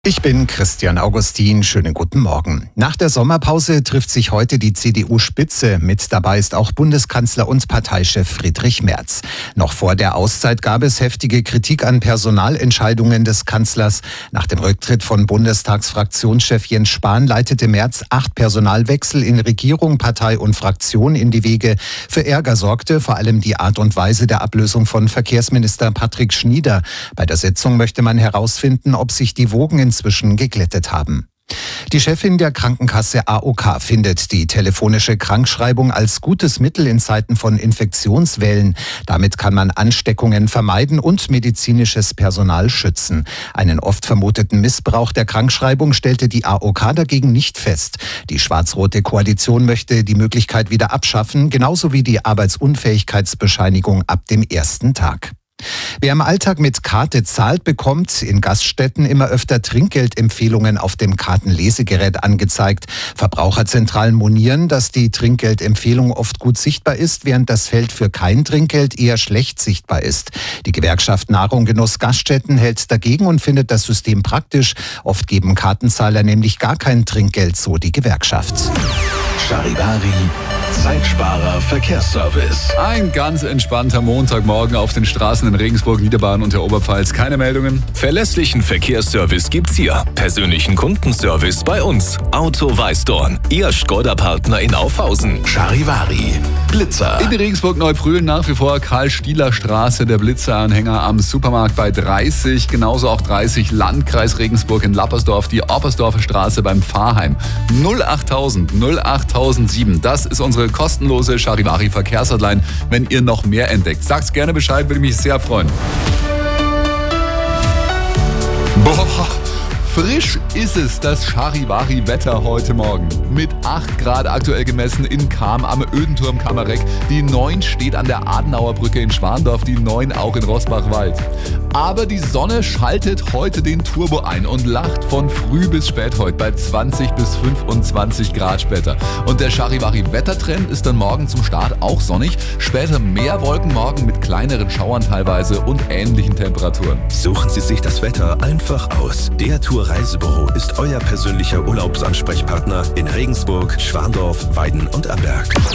Ich bin Christian Augustin. Schönen guten Morgen. Nach der Sommerpause trifft sich heute die CDU-Spitze. Mit dabei ist auch Bundeskanzler und Parteichef Friedrich Merz. Noch vor der Auszeit gab es heftige Kritik an Personalentscheidungen des Kanzlers. Nach dem Rücktritt von Bundestagsfraktionschef Jens Spahn leitete Merz 8 Personalwechsel in Regierung, Partei und Fraktion in die Wege. Für Ärger sorgte vor allem die Art und Weise der Ablösung von Verkehrsminister Patrick Schnieder. Bei der Sitzung möchte man herausfinden, ob sich die Wogen inzwischen geglättet haben. Die Chefin der Krankenkasse AOK findet die telefonische Krankschreibung als gutes Mittel in Zeiten von Infektionswellen. Damit kann man Ansteckungen vermeiden und medizinisches Personal schützen. Einen oft vermuteten Missbrauch der Krankschreibung stellte die AOK dagegen nicht fest. Die schwarz-rote Koalition möchte die Möglichkeit wieder abschaffen, genauso wie die Arbeitsunfähigkeitsbescheinigung ab dem ersten Tag. Wer im Alltag mit Karte zahlt, bekommt in Gaststätten immer öfter Trinkgeldempfehlungen auf dem Kartenlesegerät angezeigt. Verbraucherzentralen monieren, dass die Trinkgeldempfehlung oft gut sichtbar ist, während das Feld für kein Trinkgeld eher schlecht sichtbar ist. Die Gewerkschaft Nahrung Genuss Gaststätten hält dagegen und findet das System praktisch. Oft geben Kartenzahler nämlich gar kein Trinkgeld, so die Gewerkschaft. Charivari, Zeitsparer Verkehrsservice. Ein ganz entspannter Montagmorgen auf den Straßen in Regensburg, Niederbayern und der Oberpfalz. Keine Meldungen. Verlässlichen Verkehrsservice gibt's hier. Persönlichen Kundenservice bei uns. Auto Weißdorn. Ihr Skoda-Partner in Aufhausen. Charivari. Blitzer. In Regensburg-Neubrühl nach wie vor Karl-Stieler-Straße. Der Blitzeranhänger am Supermarkt bei 30. Genauso auch 30 Landkreis Regensburg in Lappersdorf. Die Oppersdorfer Straße beim Pfarrheim. 08000 08007. Das ist unsere kostenlose Charivari-Verkehrshotline. Wenn ihr noch mehr entdeckt, sagt's gerne Bescheid, würde mich sehr freuen. Boah, frisch ist es, das Charivari-Wetter heute Morgen. Mit 8 Grad aktuell gemessen in Cham am Ödenturm Kamereck. Die 9 steht an der Adenauerbrücke in Schwandorf, die 9 auch in Rosbach-Wald. Aber die Sonne schaltet heute den Turbo ein und lacht von früh bis spät heute bei 20 bis 25 Grad später. Und der Charivari-Wettertrend ist dann morgen zum Start auch sonnig. Später mehr Wolken morgen mit kleineren Schauern teilweise und ähnlichen Temperaturen. Suchen Sie sich das Wetter einfach aus. Der Tour-Reisebüro ist euer persönlicher Urlaubsansprechpartner in Regensburg, Schwandorf, Weiden und Amberg.